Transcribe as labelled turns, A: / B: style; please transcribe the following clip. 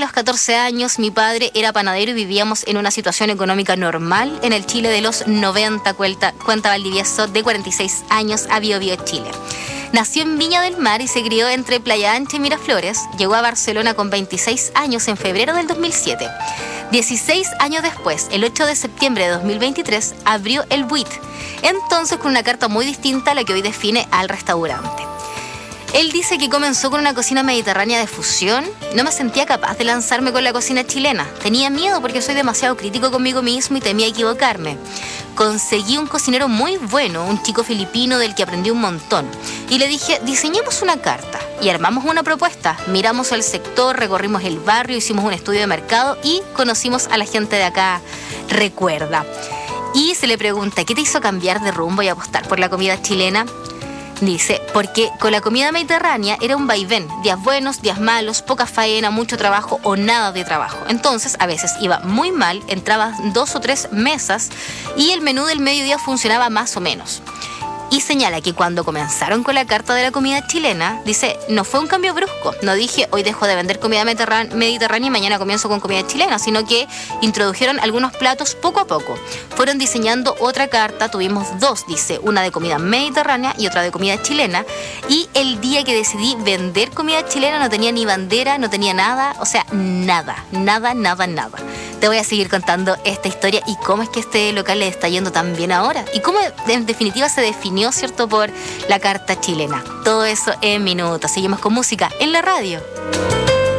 A: los 14 años, mi padre era panadero y vivíamos en una situación económica normal en el Chile de los 90, cuenta Valdivieso, de 46 años, a Biobío, Chile. Nació en Viña del Mar y se crió entre Playa Ancha y Miraflores. Llegó a Barcelona con 26 años en febrero del 2007. 16 años después, el 8 de septiembre de 2023, abrió el Buit, entonces con una carta muy distinta a la que hoy define al restaurante. Él dice que comenzó con una cocina mediterránea de fusión. No me sentía capaz de lanzarme con la cocina chilena. Tenía miedo porque soy demasiado crítico conmigo mismo y temía equivocarme. Conseguí un cocinero muy bueno, un chico filipino del que aprendí un montón. Y le dije, diseñemos una carta. Y armamos una propuesta. Miramos el sector, recorrimos el barrio, hicimos un estudio de mercado y conocimos a la gente de acá, recuerda. Y se le pregunta, ¿qué te hizo cambiar de rumbo y apostar por la comida chilena? Dice, porque con la comida mediterránea era un vaivén, días buenos, días malos, poca faena, mucho trabajo o nada de trabajo. Entonces, a veces iba muy mal, entraban 2 o 3 mesas y el menú del mediodía funcionaba más o menos. Y señala que cuando comenzaron con la carta de la comida chilena, dice, no fue un cambio brusco. No dije, hoy dejo de vender comida mediterránea y mañana comienzo con comida chilena, sino que introdujeron algunos platos poco a poco. Fueron diseñando otra carta, tuvimos 2, dice, una de comida mediterránea y otra de comida chilena. Y el día que decidí vender comida chilena no tenía ni bandera, no tenía nada, o sea, nada. Te voy a seguir contando esta historia y cómo es que este local le está yendo tan bien ahora. Y cómo en definitiva se definió, ¿cierto?, por la carta chilena. Todo eso en minutos. Seguimos con música en la radio.